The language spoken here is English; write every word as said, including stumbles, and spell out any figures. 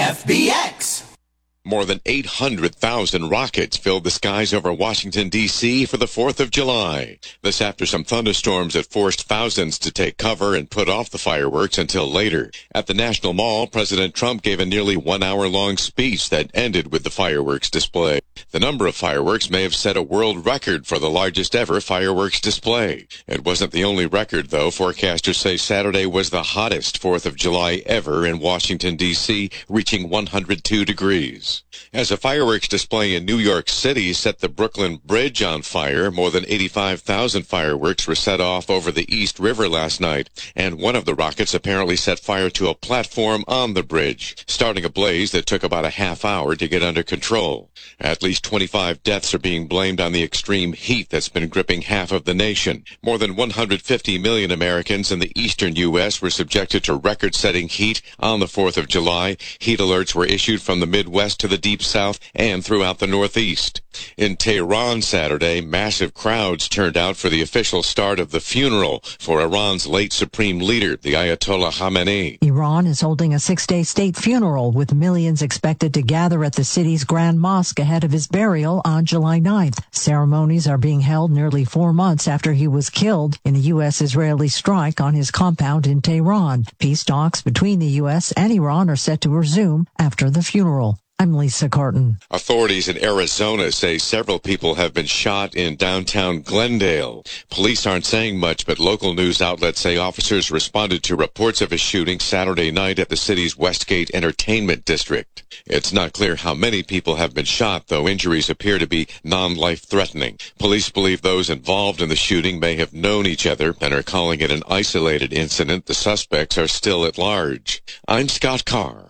F B X. More than eight hundred thousand rockets filled the skies over Washington, D C for the fourth of July. This after some thunderstorms that forced thousands to take cover and put off the fireworks until later. At the National Mall, President Trump gave a nearly one-hour-long speech that ended with the fireworks display. The number of fireworks may have set a world record for the largest ever fireworks display. It wasn't the only record, though. Forecasters say Saturday was the hottest fourth of July ever in Washington, D C, reaching one hundred two degrees. As a fireworks display in New York City set the Brooklyn Bridge on fire, more than eighty-five thousand fireworks were set off over the East River last night, and one of the rockets apparently set fire to a platform on the bridge, starting a blaze that took about a half hour to get under control. At least twenty-five deaths are being blamed on the extreme heat that's been gripping half of the nation. More than one hundred fifty million Americans in the eastern U S were subjected to record-setting heat on the fourth of July. Heat alerts were issued from the Midwest to the Deep South and throughout the Northeast. In Tehran Saturday, massive crowds turned out for the official start of the funeral for Iran's late supreme leader, the Ayatollah Khamenei. Iran is holding a six-day state funeral with millions expected to gather at the city's Grand Mosque ahead of his burial on July ninth. Ceremonies are being held nearly four months after he was killed in a U S-Israeli strike on his compound in Tehran. Peace talks between the U S and Iran are set to resume after the funeral. I'm Lisa Carton. Authorities in Arizona say several people have been shot in downtown Glendale. Police aren't saying much, but local news outlets say officers responded to reports of a shooting Saturday night at the city's Westgate Entertainment District. It's not clear how many people have been shot, though injuries appear to be non-life-threatening. Police believe those involved in the shooting may have known each other and are calling it an isolated incident. The suspects are still at large. I'm Scott Carr.